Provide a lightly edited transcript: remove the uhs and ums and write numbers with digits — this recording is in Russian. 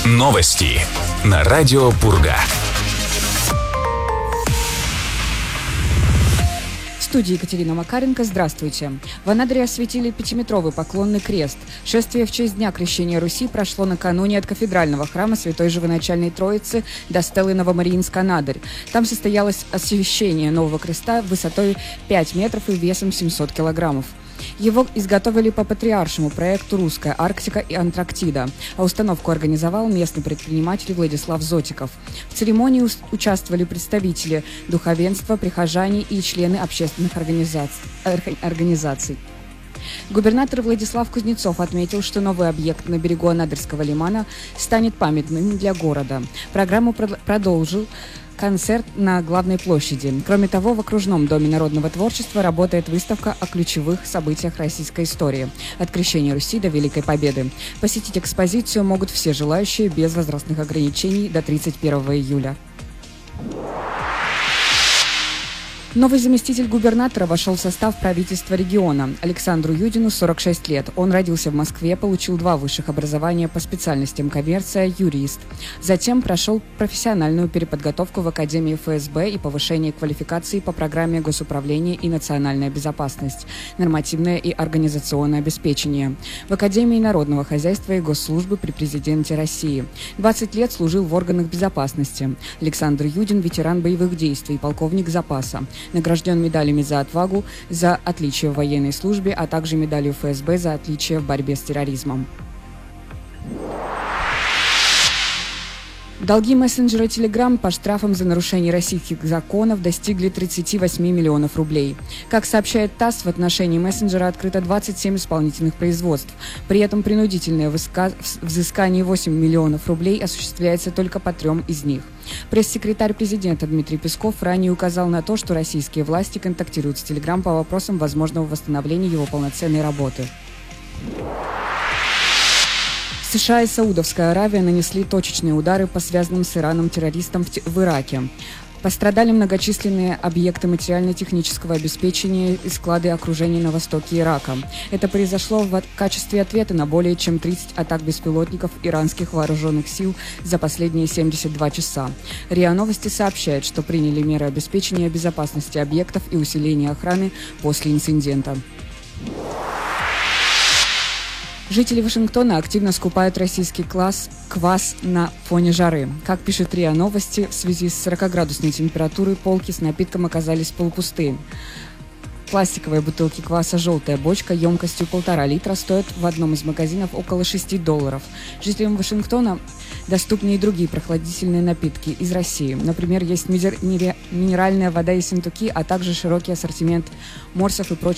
Новости на радио Пурга. В студии Екатерина Макаренко. Здравствуйте. В Анадыре осветили 5-метровый поклонный крест. Шествие в честь Дня Крещения Руси прошло накануне от кафедрального храма Святой Живоначальной Троицы до стелы Новомариинск-Анадырь. Там состоялось освящение нового креста высотой 5 метров и весом 700 килограммов. Его изготовили по патриаршему проекту «Русская Арктика и Антарктида», а установку организовал местный предприниматель Владислав Зотиков. В церемонии участвовали представители духовенства, прихожане и члены общественных организаций. Губернатор Владислав Кузнецов отметил, что новый объект на берегу Анадырского лимана станет памятным для города. Программу продолжил концерт на главной площади. Кроме того, в окружном доме народного творчества работает выставка о ключевых событиях российской истории от Крещения Руси до Великой Победы. Посетить экспозицию могут все желающие без возрастных ограничений до 31 июля. Новый заместитель губернатора вошел в состав правительства региона. Александру Юдину 46 лет. Он родился в Москве, получил 2 высших образования по специальностям коммерция, юрист. Затем прошел профессиональную переподготовку в Академии ФСБ и повышение квалификации по программе госуправления и национальная безопасность, нормативное и организационное обеспечение. В Академии народного хозяйства и госслужбы при президенте России. 20 лет служил в органах безопасности. Александр Юдин – ветеран боевых действий, полковник запаса. Награжден медалями за отвагу, за отличие в военной службе, а также медалью ФСБ за отличие в борьбе с терроризмом. Долги мессенджера Telegram по штрафам за нарушение российских законов достигли 38 миллионов рублей. Как сообщает ТАСС, в отношении мессенджера открыто 27 исполнительных производств. При этом принудительное взыскание 8 миллионов рублей осуществляется только по 3 из них. Пресс-секретарь президента Дмитрий Песков ранее указал на то, что российские власти контактируют с Telegram по вопросам возможного восстановления его полноценной работы. США и Саудовская Аравия нанесли точечные удары по связанным с Ираном террористам в Ираке. Пострадали многочисленные объекты материально-технического обеспечения и склады окружения на востоке Ирака. Это произошло в качестве ответа на более чем 30 атак беспилотников иранских вооруженных сил за последние 72 часа. РИА Новости сообщает, что приняли меры обеспечения безопасности объектов и усиления охраны после инцидента. Жители Вашингтона активно скупают российский квас на фоне жары. Как пишет РИА Новости, в связи с 40-градусной температурой полки с напитком оказались полупустые. Пластиковые бутылки кваса «Желтая бочка» емкостью 1,5 литра стоят в одном из магазинов около $6. Жителям Вашингтона доступны и другие прохладительные напитки из России. Например, есть минеральная вода Ессентуки, а также широкий ассортимент морсов и прочих